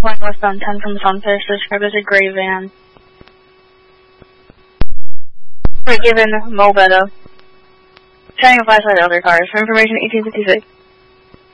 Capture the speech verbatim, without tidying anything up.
Line westbound ten from Sunfish, described as a gray van. We're given Mo Betta. Shining a flashlight at other cars. For information, eighteen fifty-six.